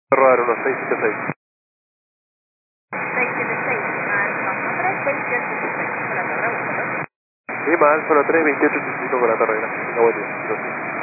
Rodar 1676. 676, Alfa 3, 2875 con la torre 1, ¿no? Lima Alfa 3, 2875 con la torre. Gracias. La vuelta.